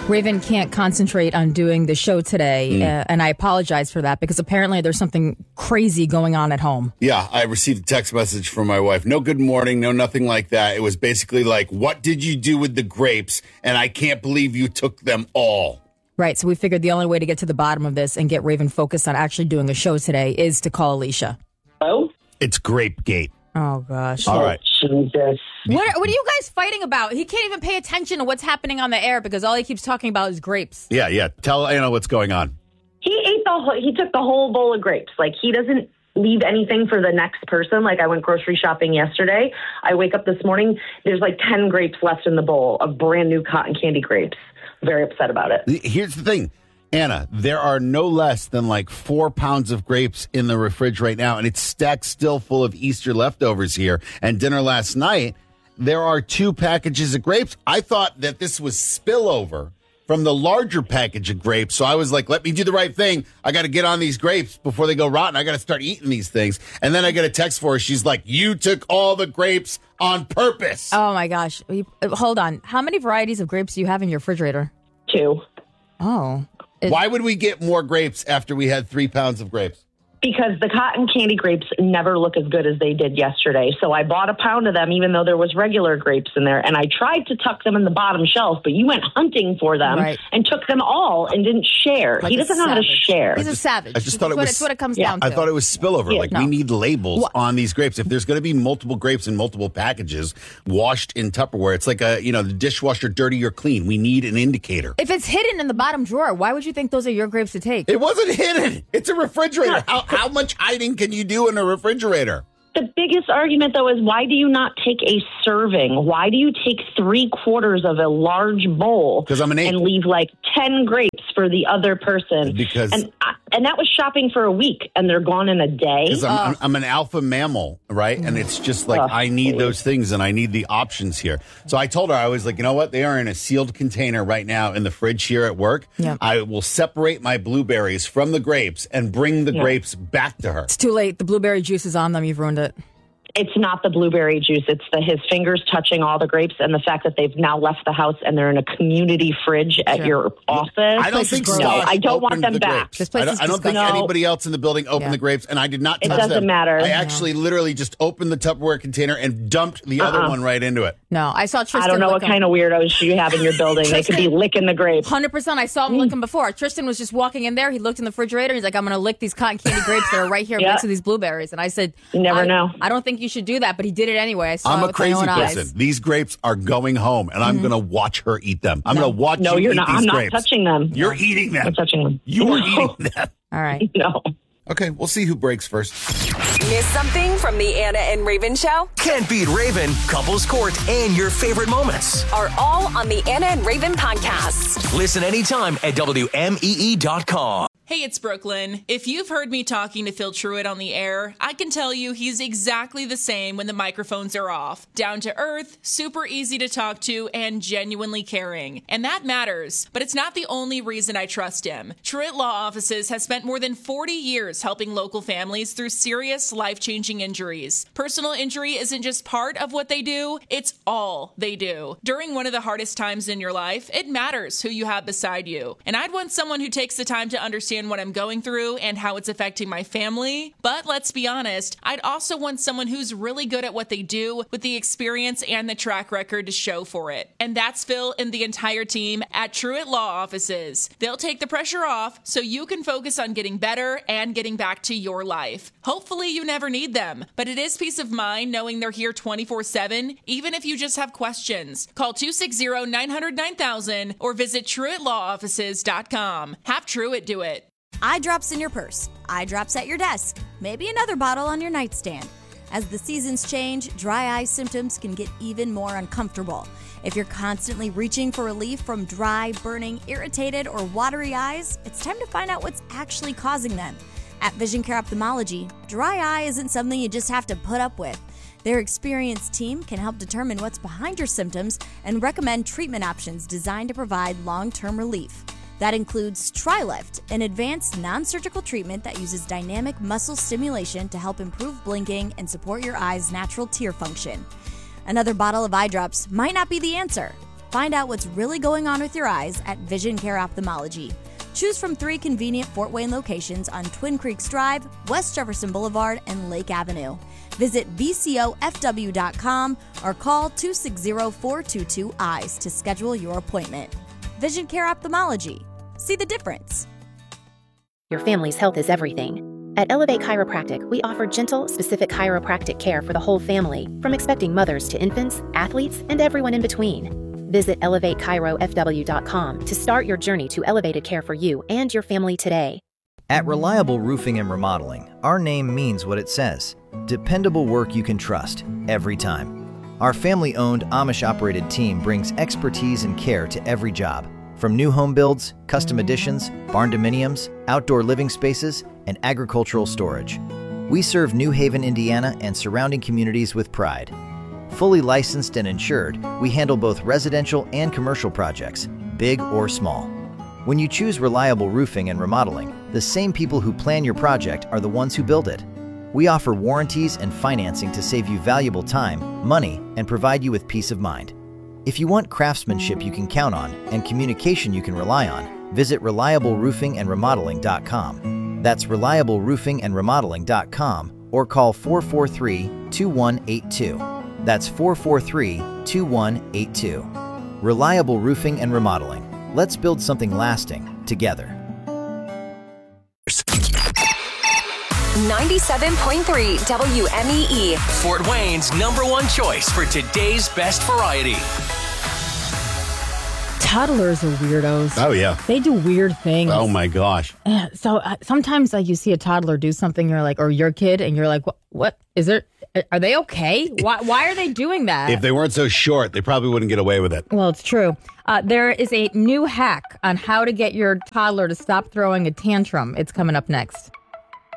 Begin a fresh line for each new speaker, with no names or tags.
Raven can't concentrate on doing the show today, and I apologize for that because apparently there's something crazy going on at home.
Yeah, I received a text message from my wife. No good morning, no nothing like that. It was basically like, what did you do with the grapes? And I can't believe you took them all.
Right, so we figured the only way to get to the bottom of this and get Raven focused on actually doing a show today is to call Alicia.
Oh?
It's Grapegate.
Oh, gosh.
All right.
Jesus.
What are you guys fighting about? He can't even pay attention to what's happening on the air because all he keeps talking about is grapes.
Yeah. Tell Anna what's going on.
He took the whole bowl of grapes. Like, he doesn't leave anything for the next person. Like, I went grocery shopping yesterday. I wake up this morning, there's like 10 grapes left in the bowl of brand new cotton candy grapes. Very upset about it.
Here's the thing, Anna, there are no less than like 4 pounds of grapes in the fridge right now, and it's stacked still full of Easter leftovers here and dinner last night. There are 2 packages of grapes. I thought that this was spillover from the larger package of grapes, so I was like, let me do the right thing. I got to get on these grapes before they go rotten. I got to start eating these things. And then I get a text for her. She's like, you took all the grapes on purpose.
Oh, my gosh. Hold on. How many varieties of grapes do you have in your refrigerator?
2.
Oh.
Why would we get more grapes after we had 3 pounds of grapes?
Because the cotton candy grapes never look as good as they did yesterday. So I bought a pound of them, even though there was regular grapes in there. And I tried to tuck them in the bottom shelf, but you went hunting for them and took them all and didn't share.
Like
he doesn't know how to share.
He's a savage.
I just thought
That's what it comes down to.
I thought it was spillover.
Yeah,
like, we need labels on these grapes. If there's going to be multiple grapes in multiple packages washed in Tupperware, it's like the dishwasher, dirty or clean. We need an indicator.
If it's hidden in the bottom drawer, why would you think those are your grapes to take?
It wasn't hidden. It's a refrigerator. How much hiding can you do in a refrigerator?
The biggest argument, though, is why do you not take a serving? Why do you take 3/4 of a large bowl
'Cause I'm an 8.
and leave like 10 grapes for the other person?
Because
and that was shopping for a week, and they're gone in a day.
Because I'm an alpha mammal, right? And it's just like I need those things, and I need the options here. So I told her, I was like, you know what? They are in a sealed container right now in the fridge here at work.
Yeah.
I will separate my blueberries from the grapes and bring the grapes back to her.
It's too late. The blueberry juice is on them. You've ruined it.
It's not the blueberry juice. It's his fingers touching all the grapes and the fact that they've now left the house and they're in a community fridge at your office.
I don't think so.
I don't want them back.
This place
I don't think anybody else in the building opened the grapes, and I did not touch them.
It doesn't matter.
I actually literally just opened the Tupperware container and dumped the other one right into it.
No, I saw Tristan.
I don't know what kind of weirdos you have in your building. They could be licking the grapes.
100%. I saw him lick them before. Tristan was just walking in there. He looked in the refrigerator. He's like, I'm going to lick these cotton candy grapes that are right here next to these blueberries. And I said,
you never know.
I don't think you should do that, but he did it anyway. I saw
I'm
it
a
with
crazy
my own
person.
eyes.
These grapes are going home, and I'm going to watch her eat them. I'm going to watch
No,
you
you're
eat
not.
these
I'm
grapes.
not touching them.
You're eating them.
I'm touching them.
You are eating them.
All right.
No.
Okay, we'll see who breaks first.
Miss something from the Anna and Raven show?
Can't beat Raven, Couples Court, and your favorite moments
Are all on the Anna and Raven podcast.
Listen anytime at WMEE.com.
Hey, it's Brooklyn. If you've heard me talking to Phil Truitt on the air, I can tell you he's exactly the same when the microphones are off. Down to earth, super easy to talk to, and genuinely caring. And that matters, but it's not the only reason I trust him. Truitt Law Offices has spent more than 40 years helping local families through serious, life-changing injuries. Personal injury isn't just part of what they do, it's all they do. During one of the hardest times in your life, it matters who you have beside you. And I'd want someone who takes the time to understand what I'm going through and how it's affecting my family. But let's be honest, I'd also want someone who's really good at what they do with the experience and the track record to show for it. And that's Phil and the entire team at Truitt Law Offices. They'll take the pressure off so you can focus on getting better and getting back to your life. Hopefully you never need them, but it is peace of mind knowing they're here 24/7, even if you just have questions. Call 260-900-9000 or visit TruittLawOffices.com. Have Truitt do it.
Eye drops in your purse, eye drops at your desk, maybe another bottle on your nightstand. As the seasons change, dry eye symptoms can get even more uncomfortable. If you're constantly reaching for relief from dry, burning, irritated, or watery eyes, it's time to find out what's actually causing them. At Vision Care Ophthalmology, dry eye isn't something you just have to put up with. Their experienced team can help determine what's behind your symptoms and recommend treatment options designed to provide long-term relief. That includes TriLift, an advanced non-surgical treatment that uses dynamic muscle stimulation to help improve blinking and support your eye's natural tear function. Another bottle of eye drops might not be the answer. Find out what's really going on with your eyes at Vision Care Ophthalmology. Choose from 3 convenient Fort Wayne locations on Twin Creeks Drive, West Jefferson Boulevard, and Lake Avenue. Visit VCOFW.com or call 260-422-EYES to schedule your appointment. Vision Care Ophthalmology. See the difference.
Your family's health is everything. At Elevate Chiropractic, we offer gentle, specific chiropractic care for the whole family, from expecting mothers to infants, athletes, and everyone in between. Visit ElevateChiroFW.com to start your journey to elevated care for you and your family today.
At Reliable Roofing and Remodeling, our name means what it says. Dependable work you can trust, every time. Our family-owned, Amish-operated team brings expertise and care to every job. From new home builds, custom additions, barn dominiums, outdoor living spaces, and agricultural storage. We serve New Haven, Indiana, and surrounding communities with pride. Fully licensed and insured, we handle both residential and commercial projects, big or small. When you choose Reliable Roofing and Remodeling, the same people who plan your project are the ones who build it. We offer warranties and financing to save you valuable time, money, and provide you with peace of mind. If you want craftsmanship you can count on and communication you can rely on, visit ReliableRoofingAndRemodeling.com. That's ReliableRoofingAndRemodeling.com or call 443-2182. That's 443-2182. Reliable Roofing and Remodeling. Let's build something lasting together.
97.3 WMEE.
Fort Wayne's #1 choice for today's best variety.
Toddlers are weirdos.
Oh, yeah.
They do weird things.
Oh, my gosh.
So sometimes you see a toddler do something, you're like, or your kid, and you're like, what is there? Are they okay? Why are they doing that?
If they weren't so short, they probably wouldn't get away with it.
Well, it's true. There is a new hack on how to get your toddler to stop throwing a tantrum. It's coming up next.